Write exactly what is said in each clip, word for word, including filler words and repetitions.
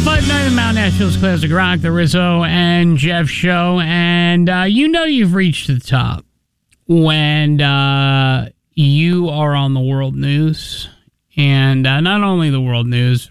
five nine of Mount Nashville's Classic Rock, the Rizzo and Jeff show, and uh, you know you've reached the top when uh, you are on the world news, and uh, not only the world news,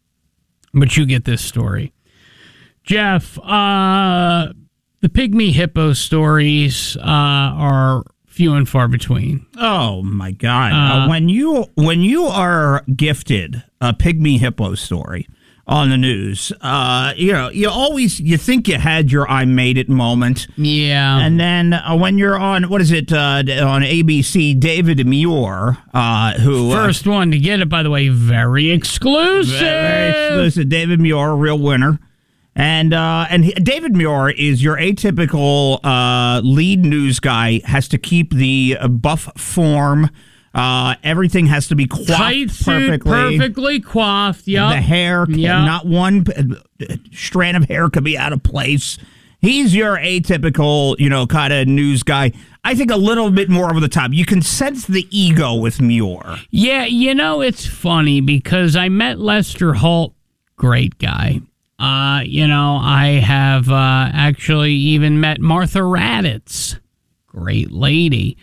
but you get this story. Jeff, uh, the Pygmy Hippo stories uh, are few and far between. Oh my God! Uh, uh, when you when you are gifted a Pygmy Hippo story on the news, uh, you know you always you think you had your "I made it" moment. Yeah, and then uh, when you're on what is it uh, on A B C, David Muir, uh, who first uh, one to get it, by the way, very exclusive. Very exclusive. David Muir, real winner. And uh, and he, David Muir is your atypical uh, lead news guy, has to keep the uh, buff form. Uh, everything has to be coiffed Tight suit, perfectly. perfectly coiffed, yep. The hair, yep. not one strand of hair could be out of place. He's your atypical, you know, kind of news guy. I think a little bit more over the top. You can sense the ego with Muir. Yeah, you know, it's funny because I met Lester Holt, great guy. Uh, you know, I have uh, actually even met Martha Raddatz, great lady.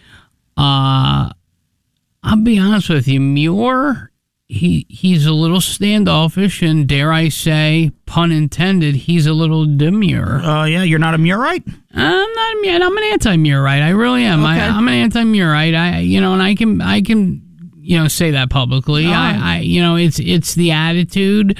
Uh, I'll be honest with you, Muir, he he's a little standoffish, and dare I say, pun intended, he's a little demure. Oh, uh, yeah, you're not a Muirite? I'm not a Muirite. I'm an anti-Muirite. I really am. Okay. I, I'm an anti-Muirite. I, you know, and I can, I can, you know, say that publicly. Oh. I, I, you know, it's it's the attitude.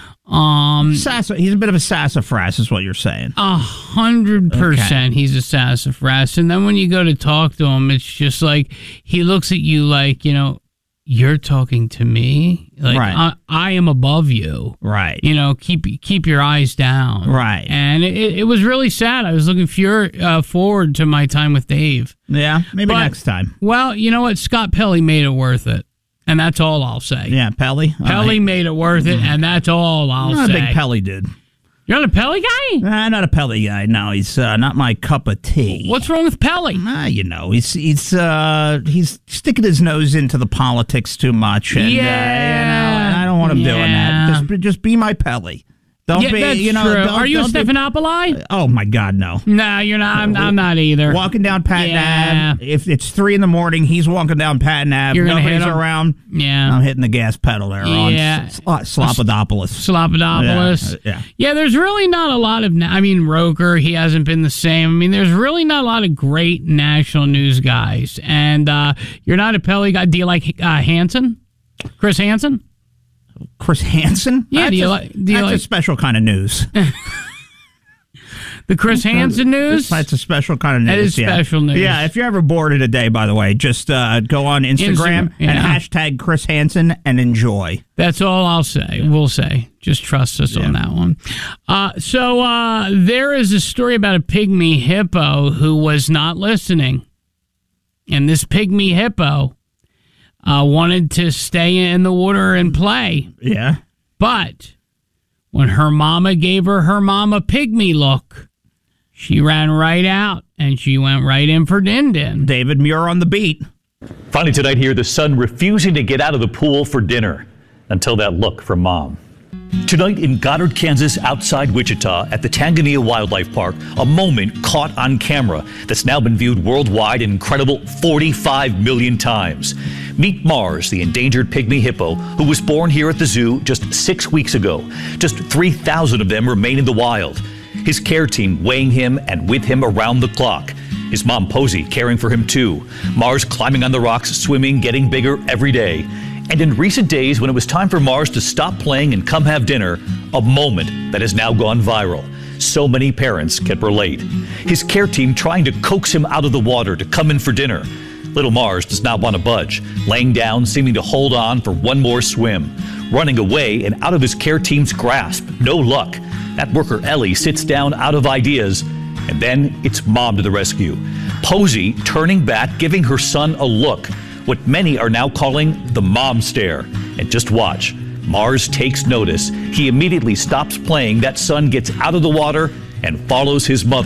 Um, Sassa, he's a bit of a sassafras, is what you're saying. A hundred percent, he's a sassafras. And then when you go to talk to him, it's just like he looks at you like, you know, you're talking to me. Like right. I, I am above you. Right. You know, keep keep your eyes down. Right. And it, it was really sad. I was looking fur- uh, forward to my time with Dave. Yeah, maybe but, next time. Well, you know what? Scott Pelley made it worth it. And that's all I'll say. Yeah, Pelly. Pelly right. made it worth it, and that's all I'll I'm not say. a big Pelly dude. You're not a Pelly guy? Nah, not a Pelly guy. No, he's uh, not my cup of tea. What's wrong with Pelly? Ah, you know, he's he's uh, he's sticking his nose into the politics too much, and yeah, uh, you know, and I don't want him yeah. doing that. Just just be my Pelly. Don't yeah, be, that's you know. true. Don't, Are you don't a Stephanopoli? Be, oh my God, no. No, you're not. I'm, I'm not either. Walking down Patton yeah. Ave. If it's three in the morning, he's walking down Patton Ave. You're gonna Nobody's hit him. around. Yeah, I'm hitting the gas pedal there yeah. on Sl- Slopodopoulos. Slopodopoulos. Yeah, yeah. Yeah, there's really not a lot of. I mean, Roker, he hasn't been the same. I mean, there's really not a lot of great national news guys. And uh, you're not a Pelly guy. Do you like uh, Hansen? Chris Hansen? Chris Hansen? Yeah, that's do you a, like? Do you that's like a special kind of news. the Chris Hansen news? That's a special kind of news. That is yeah. special news. Yeah, if you're ever bored of the day, by the way, just uh, go on Instagram, Instagram, yeah. and hashtag Chris Hansen and enjoy. That's all I'll say. Yeah. We'll say. Just trust us yeah. on that one. Uh, so uh, there is a story about a pygmy hippo who was not listening. And this pygmy hippo Uh, wanted to stay in the water and play. Yeah. But when her mama gave her her mama pygmy look, she ran right out and she went right in for Din Din. David Muir on the beat. Finally tonight here, the son refusing to get out of the pool for dinner until that look from mom. Tonight in Goddard, Kansas, outside Wichita at the Tanganyika Wildlife Park, a moment caught on camera that's now been viewed worldwide an incredible forty-five million times. Meet Mars, the endangered pygmy hippo, who was born here at the zoo just six weeks ago. Just three thousand of them remain in the wild. His care team weighing him and with him around the clock. His mom, Posey, caring for him too. Mars climbing on the rocks, swimming, getting bigger every day. And in recent days, when it was time for Mars to stop playing and come have dinner, a moment that has now gone viral. So many parents can relate. His care team trying to coax him out of the water to come in for dinner. Little Mars does not want to budge, laying down, seeming to hold on for one more swim. Running away and out of his care team's grasp. No luck. That worker, Ellie, sits down out of ideas. And then it's mom to the rescue. Posey turning back, giving her son a look. What many are now calling the mom stare. And just watch. Mars takes notice. He immediately stops playing. That son gets out of the water and follows his mother.